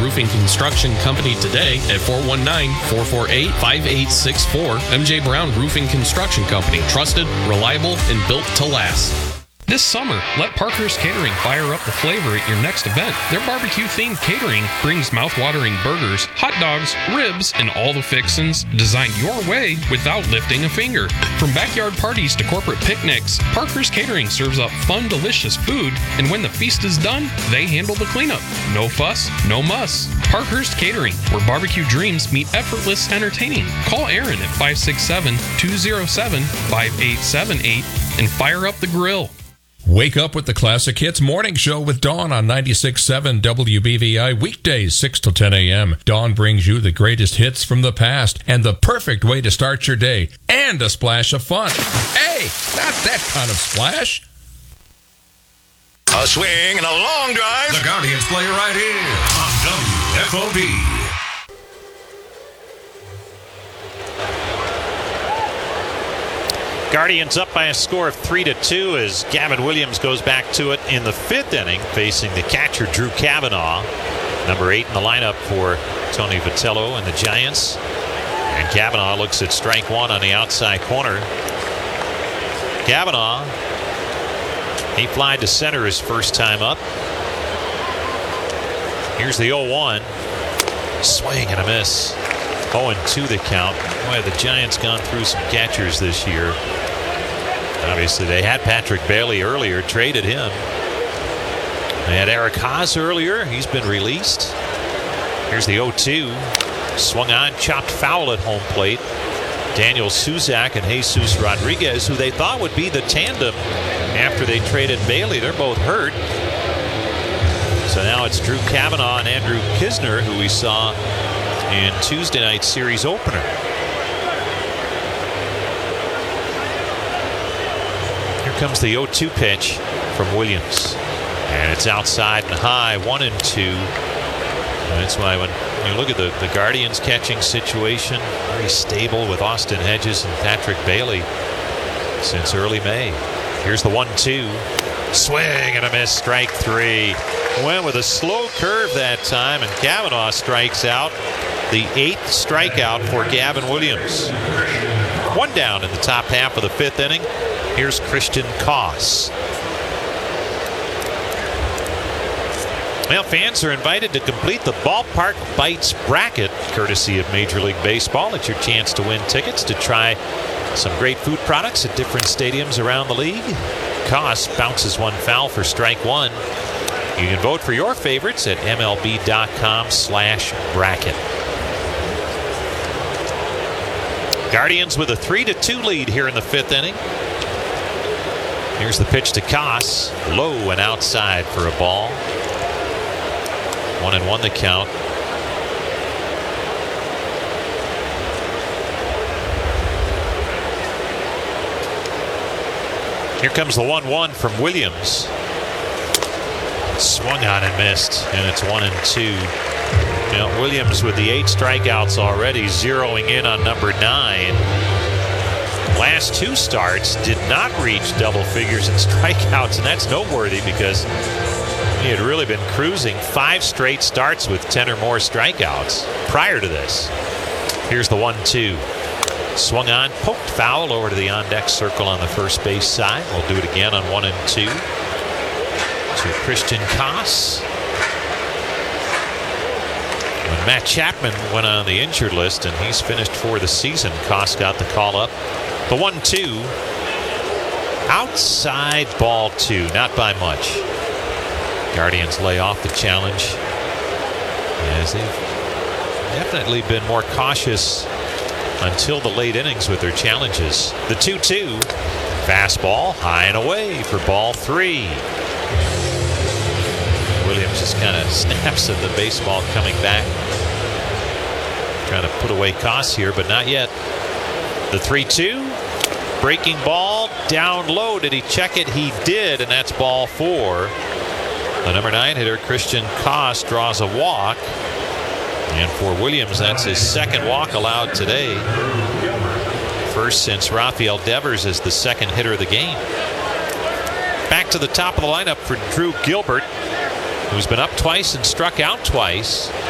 Roofing Construction Company today at 419-448-5864. MJ Brown Roofing Construction Company. Trusted, reliable, and built to last. This summer, let Parker's Catering fire up the flavor at your next event. Their barbecue-themed catering brings mouth-watering burgers, hot dogs, ribs, and all the fixins designed your way without lifting a finger. From backyard parties to corporate picnics, Parker's Catering serves up fun, delicious food, and when the feast is done, they handle the cleanup. No fuss, no muss. Parker's Catering, where barbecue dreams meet effortless entertaining. Call Aaron at 567-207-5878 and fire up the grill. Wake up with the Classic Hits Morning Show with Dawn on 96.7 WBVI, weekdays 6 to 10 a.m. Dawn brings you the greatest hits from the past and the perfect way to start your day, and a splash of fun. Hey, not that kind of splash. A swing and a long drive. The Guardians play right here on WFOD. Guardians up by a score of 3-2 as Gavin Williams goes back to it in the fifth inning, facing the catcher Drew Cavanaugh, number 8 in the lineup for Tony Vitello and the Giants. And Cavanaugh looks at strike one on the outside corner. Cavanaugh, he flied to center his first time up. Here's the 0-1. Swing and a miss. 0-2 the count. Boy, have the Giants gone through some catchers this year. Obviously, they had Patrick Bailey earlier, traded him. They had Eric Haas earlier. He's been released. Here's the 0-2. Swung on, chopped foul at home plate. Daniel Suzak and Jesus Rodriguez, who they thought would be the tandem after they traded Bailey. They're both hurt. So now it's Drew Cavanaugh and Andrew Kisner, who we saw in Tuesday night's series opener. Here comes the 0-2 pitch from Williams. And it's outside and high, 1-2. And that's why when you look at the Guardians catching situation, very stable with Austin Hedges and Patrick Bailey since early May. Here's the 1-2. Swing and a miss, strike three. Went with a slow curve that time, and Cavanaugh strikes out. The 8th strikeout for Gavin Williams. One down in the top half of the fifth inning. Here's Christian Koss. Well, fans are invited to complete the Ballpark Bites bracket, courtesy of Major League Baseball. It's your chance to win tickets to try some great food products at different stadiums around the league. Koss bounces one foul for strike one. You can vote for your favorites at MLB.com/bracket. Guardians with a 3-2 lead here in the fifth inning. Here's the pitch to Koss. Low and outside for a ball. 1-1 the count. Here comes the 1-1 from Williams. Swung on and missed, and it's 1-2. Now, Williams with the 8 strikeouts already, zeroing in on number 9. Last 2 starts did not reach double figures in strikeouts, and that's noteworthy because he had really been cruising 5 straight starts with 10 or more strikeouts prior to this. Here's the 1-2. Swung on, poked foul over to the on-deck circle on the first base side. We'll do it again on 1-2. To Christian Koss. When Matt Chapman went on the injured list and he's finished for the season, Koss got the call up. The 1-2. Outside ball 2, not by much. Guardians lay off the challenge as they've definitely been more cautious until the late innings with their challenges. The 2-2. Fastball high and away for ball 3. Williams just kind of snaps at the baseball coming back. Trying to put away Koss here, but not yet. The 3-2. Breaking ball down low. Did he check it? He did, and that's ball 4. The number 9 hitter, Christian Koss, draws a walk. And for Williams, that's his second walk allowed today. First since Rafael Devers is the second hitter of the game. Back to the top of the lineup for Drew Gilbert, who's been up twice and struck out twice.